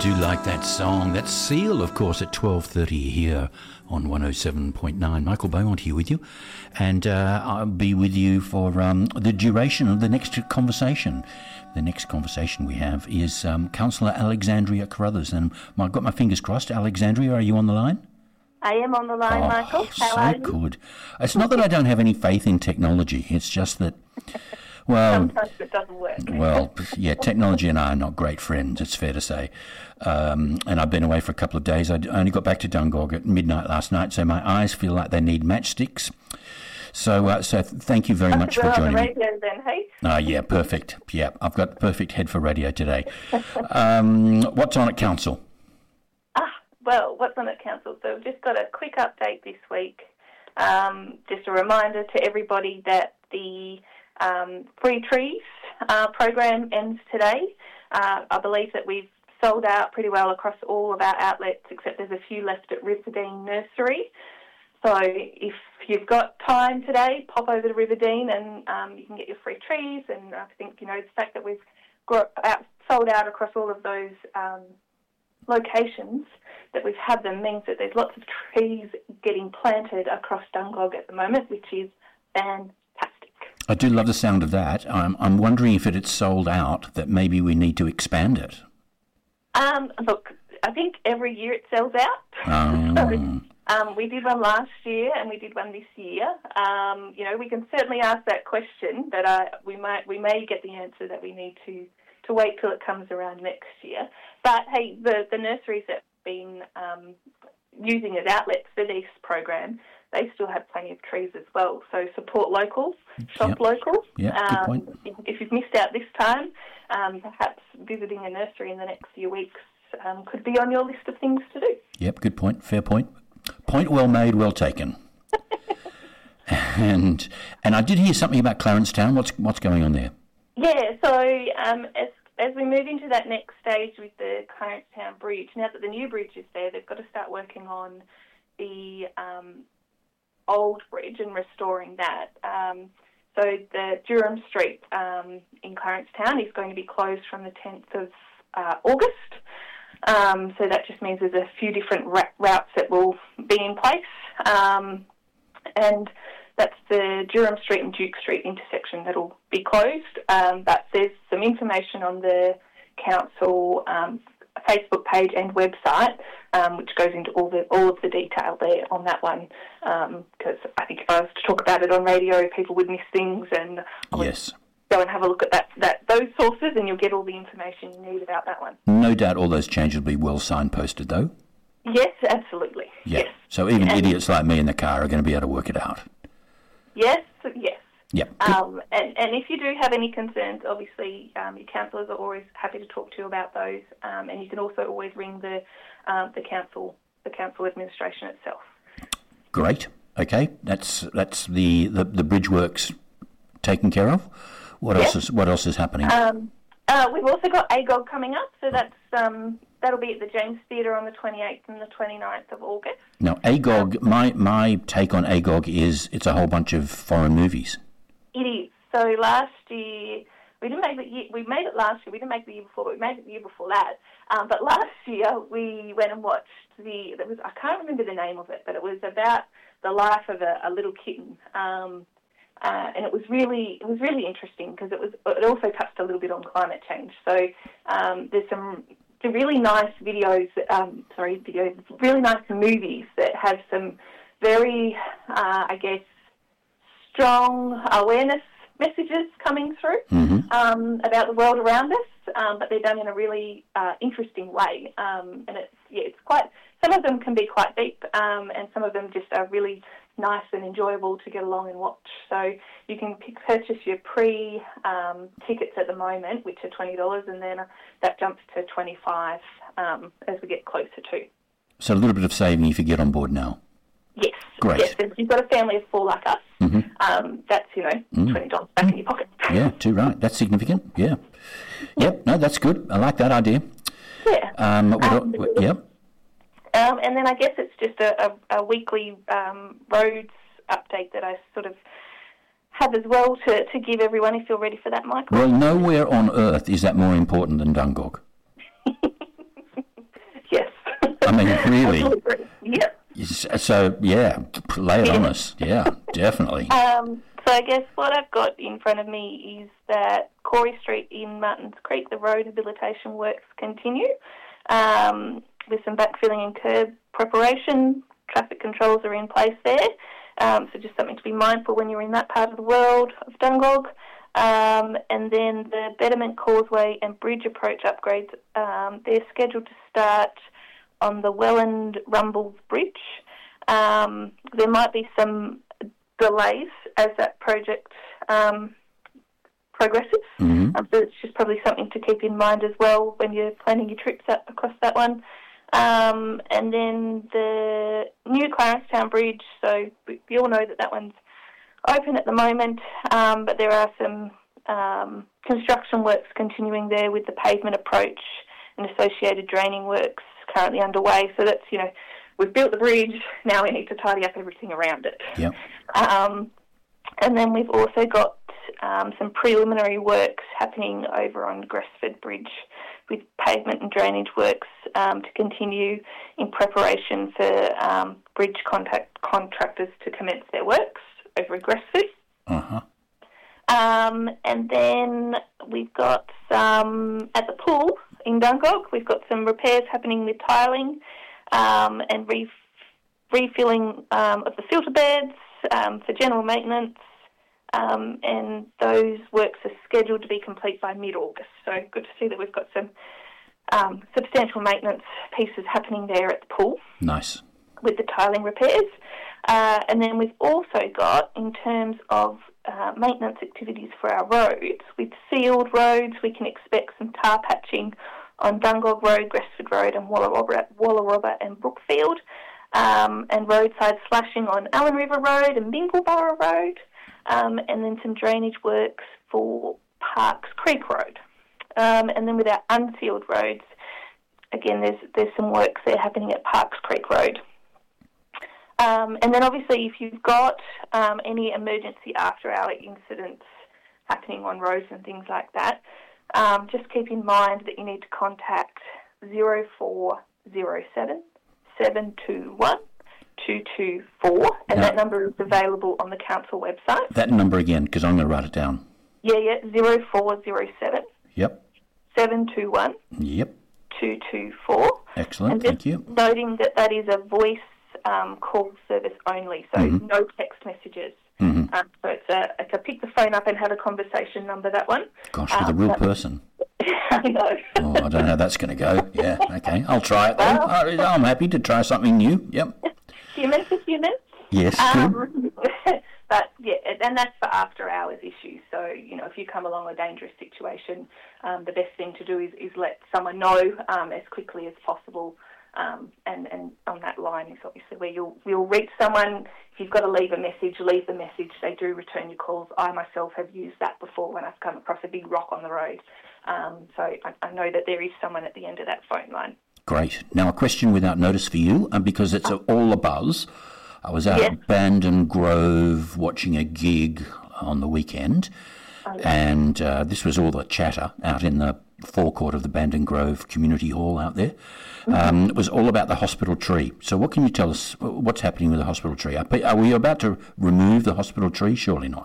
do like that song. That's Seal, of course, at 12:30 here on 107.9. Michael Beaumont here with you. And I'll be with you for the duration of the next conversation. The next conversation we have is Councillor Alexandria Carruthers. And I've got my fingers crossed. Alexandria, are you on the line? I am on the line, Michael. How are you? So good. It's not that I don't have any faith in technology. It's just that... Well, sometimes it doesn't work. Well, yeah, technology and I are not great friends, it's fair to say. And I've been away for a couple of days. I only got back to Dungog at midnight last night, so my eyes feel like they need matchsticks. So thank you very much for joining me. Radio then, hey? Yeah, perfect. Yeah, I've got the perfect head for radio today. What's on at Council? Well, what's on at Council? So we've just got a quick update this week. Just a reminder to everybody that the Free Trees program ends today. I believe that we've sold out pretty well across all of our outlets, except there's a few left at Riverdene Nursery. So if you've got time today, pop over to Riverdene and you can get your free trees. And I think, the fact that we've sold out across all of those locations that we've had them means that there's lots of trees getting planted across Dungog at the moment, which is fantastic. I do love the sound of that. I'm wondering if it's sold out, that maybe we need to expand it. Look, I think every year it sells out. So, we did one last year and we did one this year. We can certainly ask that question, but we may get the answer that we need to wait till it comes around next year. But hey, the nurseries that have been using as outlets for this program, they still have plenty of trees as well. So support locals, shop local. Yeah, good point. If you've missed out this time, perhaps visiting a nursery in the next few weeks could be on your list of things to do. Yep, good point. Fair point. Point well made, well taken. And I did hear something about Clarencetown. What's going on there? Yeah, so as we move into that next stage with the Clarencetown Bridge, now that the new bridge is there, they've got to start working on the old bridge and restoring that. So the Durham Street in Clarencetown is going to be closed from the 10th of August. So that just means there's a few different routes that will be in place. And that's the Durham Street and Duke Street intersection that'll be closed. But there's some information on the council Facebook page and website, which goes into all of the detail there on that one. Because I think if I was to talk about it on radio, people would miss things, and I would go and have a look at those sources, and you'll get all the information you need about that one. No doubt, all those changes will be well signposted, though. Yes, absolutely. Yeah. Yes. So even idiots like me in the car are going to be able to work it out. Yes. Yep. And if you do have any concerns, obviously your councillors are always happy to talk to you about those, and you can also always ring the council administration itself. Great. Okay, that's the bridge works taken care of. What else is happening? We've also got AGOG coming up, so that'll be at the James Theatre on the 28th and the 29th of August. Now, AGOG, my take on AGOG is it's a whole bunch of foreign movies. It is. So last year, we made it last year, we didn't make it the year before, but we made it the year before that. But last year, we went and watched I can't remember the name of it, but it was about the life of a little kitten. And it was really interesting because it also touched a little bit on climate change. So there's some really nice videos, really nice movies that have some very, strong awareness messages coming through about the world around us, but they're done in a really interesting way. And it's quite. Some of them can be quite deep, and some of them just are really nice and enjoyable to get along and watch. So you can purchase your tickets at the moment, which are $20, and then that jumps to $25 as we get closer to. So a little bit of saving if you get on board now. Yes. Great. Yes, if you've got a family of four like us, that's, $20 back in your pocket. Yeah, too right. That's significant. Yeah. Yep, no, that's good. I like that idea. Yeah. Yep. And then I guess it's just a weekly roads update that I sort of have as well to give everyone if you're ready for that, Michael. Well, nowhere on earth is that more important than Dungog. mean, really. I agree. Yep. So, yeah, lay it on us. Yeah, definitely. So I guess what I've got in front of me is that Corey Street in Martins Creek, the road rehabilitation works continue with some backfilling and curb preparation. Traffic controls are in place there. So just something to be mindful when you're in that part of the world of Dungog. And then the Betterment Causeway and Bridge approach upgrades, they're scheduled to start on the Welland Rumbles Bridge. There might be some delays as that project progresses. Mm-hmm. So it's just probably something to keep in mind as well when you're planning your trips up across that one. And then the new Clarencetown Bridge, so we all know that one's open at the moment, but there are some construction works continuing there with the pavement approach and associated draining works currently underway. So that's, we've built the bridge, now we need to tidy up everything around it. Yep. And then we've also got some preliminary works happening over on Gresford Bridge with pavement and drainage works to continue in preparation for bridge contractors to commence their works over at Gresford. Uh-huh. And then we've got some, at the pool in Dungog, we've got some repairs happening with tiling and refilling of the filter beds for general maintenance. And those works are scheduled to be complete by mid-August. So good to see that we've got some substantial maintenance pieces happening there at the pool. Nice. With the tiling repairs. And then we've also got, in terms of maintenance activities for our roads, with sealed roads, we can expect some tar patching on Dungog Road, Gresford Road and Wallarobba and Brookfield, and roadside slashing on Allen River Road and Bingleborough Road, and then some drainage works for Parks Creek Road. And then with our unsealed roads, again, there's some works there happening at Parks Creek Road. And then obviously if you've got any emergency after-hour incidents happening on roads and things like that, just keep in mind that you need to contact 0407 721 224, and that number is available on the council website. That number again, because I'm going to write it down. Yeah, 0407 Yep. 721 Yep. 224. Excellent, and thank you. Noting that is a voice call service only, so no text messages. Mm-hmm. So it's a pick the phone up and have a conversation number, that one. Gosh, with a real person. I know. Oh, I don't know how that's going to go. Yeah, okay. I'll try it then. I'm happy to try something new. Yep. Humans are humans. Yes, good. But, yeah, and that's for after-hours issues. So, if you come along a dangerous situation, the best thing to do is let someone know as quickly as possible. And on that line is obviously where you'll reach someone. If you've got to leave a message, leave the message. They do return your calls. I myself have used that before when I've come across a big rock on the road. So I know that there is someone at the end of that phone line. Great. Now a question without notice for you, and because it's all a buzz. I was out at Bandon Grove watching a gig on the weekend, and this was all the chatter out in the forecourt of the Bandon Grove Community Hall out there. It was all about the hospital tree. So what can you tell us? What's happening with the hospital tree? Are we about to remove the hospital tree? Surely not.